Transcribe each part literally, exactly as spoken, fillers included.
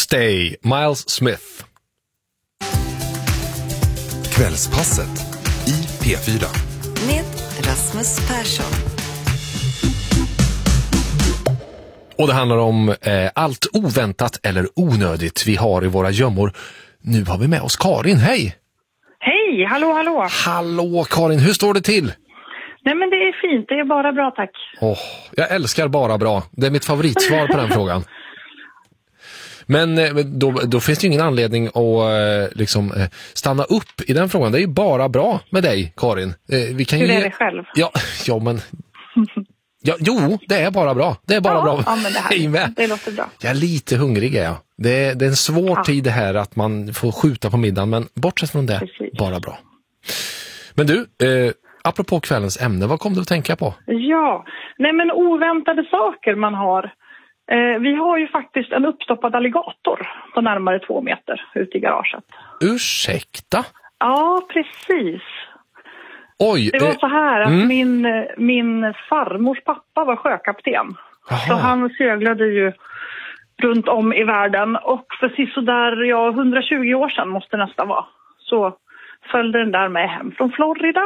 Stay, Miles Smith. Kvällspasset i P fyra. Med Rasmus Persson. Och det handlar om eh, allt oväntat eller onödigt vi har i våra gömmor. Nu har vi med oss Karin, hej! Hej, hallå, hallå. Hallå Karin, hur står det till? Nej men det är fint, det är bara bra tack. Åh, jag älskar bara bra. Det är mitt favoritsvar på den frågan. Men eh, då, då finns det ju ingen anledning att eh, liksom, eh, stanna upp i den frågan. Det är ju bara bra med dig, Karin. Eh, vi kan hur ju... är det själv? Ja, ja men... Ja, jo, det är bara bra. Det är bara ja, bra. Ja, men det, här, det låter bra. Jag är lite hungrig, är jag. Det är, det är en svår ja. tid det här att man får skjuta på middagen, men bortsett från det, Precis. bara bra. Men du, eh, apropå kvällens ämne, vad kom du att tänka på? Ja, nej men oväntade saker man har. Eh, vi har ju faktiskt en uppstoppad alligator på närmare två meter ute i garaget. Ursäkta? Ja, precis. Oj, det var eh, så här att mm. min, min farmors pappa var sjökapten. Aha. Så han seglade ju runt om i världen. Och för sisådär, ja, hundratjugo år sedan måste det nästan vara. Så följde den där med hem från Florida.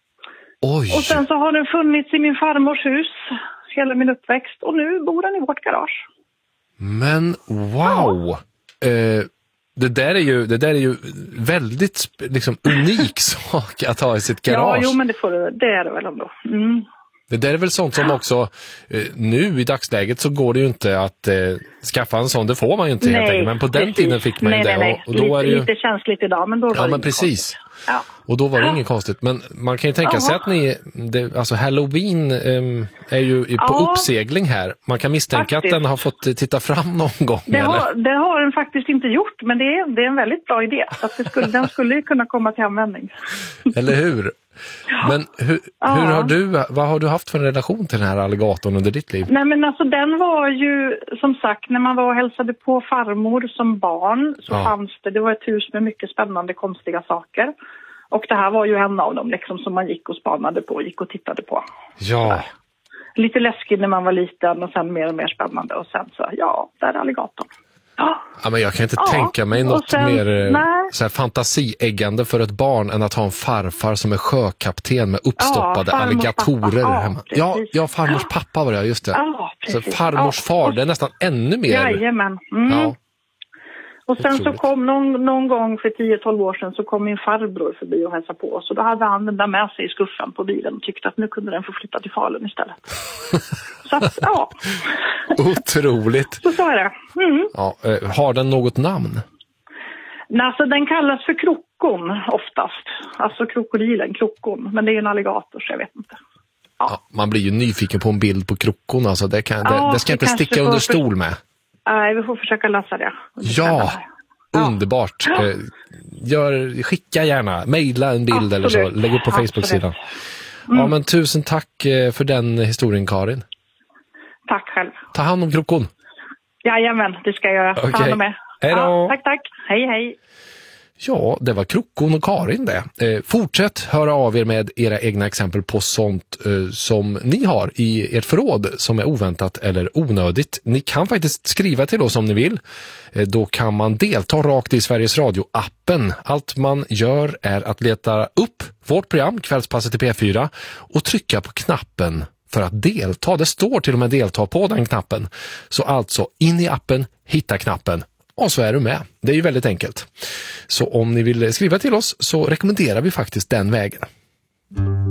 Oj. Och sen så har den funnits i min farmors hus hela min uppväxt. Och nu bor den i vårt garage. Men wow! Ja. Eh, det, där är ju, det där är ju väldigt liksom, unik sak att ha i sitt garage. Ja, jo, men det, får det, det är det väl ändå. Mm. Det där är väl sånt som också eh, nu i dagsläget så går det ju inte att eh, skaffa en sån, det får man ju inte nej, helt enkelt. Men på den precis. tiden fick man ju nej, det. Nej, nej. Och, och då lite, är det ju... lite känsligt idag, men då var ja, det men precis. Ja. Och då var det ja. inget konstigt. Men man kan ju tänka Aha. sig att ni, det, alltså Halloween um, är ju på ja. uppsegling här. Man kan misstänka faktiskt. att den har fått titta fram någon gång. Det har, det har den faktiskt inte gjort, men det är, det är en väldigt bra idé. Så att det skulle, den skulle ju kunna komma till användning. Eller hur? Men hur, ja. hur har du, vad har du haft för en relation till den här alligatorn under ditt liv? Nej men alltså den var ju, som sagt, när man var och hälsade på farmor som barn så ja. fanns det, det var ett hus med mycket spännande, konstiga saker. Och det här var ju en av dem liksom, som man gick och spanade på, gick och tittade på. Ja. Så, lite läskigt när man var liten och sen mer och mer spännande. Och sen så, ja, där är alligatorn. Ja. Ja, men jag kan inte ja. tänka mig något sen, mer så här, fantasieggande för ett barn än att ha en farfar som är sjökapten med uppstoppade ja, alligatorer ja, hemma. Ja, ja, farmors ja. pappa var det, just det. Ja, så farmors ja. far, det är nästan ännu mer. Jajamän. Mm. Ja. Och sen Otroligt. så kom någon, någon gång för tio tolv år sedan så kom min farbror förbi och hälsade på oss. Och då hade han den där med sig i skuffen på bilen och tyckte att nu kunde den få flytta till Falun istället. Så att, ja. Otroligt. Så så är det. Mm. Ja, har den något namn? Nej, alltså den kallas för krokon oftast. Alltså krokodilen, krokon. Men det är en alligator så jag vet inte. Ja. Ja, man blir ju nyfiken på en bild på krokon. Alltså det, kan, ja, det, det ska jag inte sticka under stol med. Nej, vi får försöka lösa det. Ja, underbart. Ja. Gör, skicka gärna, mejla en bild Absolut. eller så. Lägg upp på Facebook-sidan. Mm. Ja, men tusen tack för den historien, Karin. Tack själv. Ta hand om krokon. Jajamän, det ska jag göra. Okay. Ta hand om er. Hej då. Ja, tack, tack. Hej, hej. Ja, det var Krokon och Karin det. Eh, fortsätt höra av er med era egna exempel på sånt eh, som ni har i ert förråd som är oväntat eller onödigt. Ni kan faktiskt skriva till oss om ni vill. Eh, då kan man delta rakt i Sveriges Radio-appen. Allt man gör är att leta upp vårt program, Kvällspasset i P fyra, och trycka på knappen för att delta. Det står till och med delta på den knappen. Så alltså in i appen, hitta knappen. Och så är du med. Det är ju väldigt enkelt. Så om ni vill skriva till oss så rekommenderar vi faktiskt den vägen.